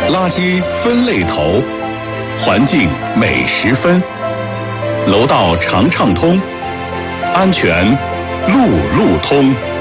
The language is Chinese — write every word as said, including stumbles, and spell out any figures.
垃圾分类头，环境每十分。楼道常畅通，安全路路通。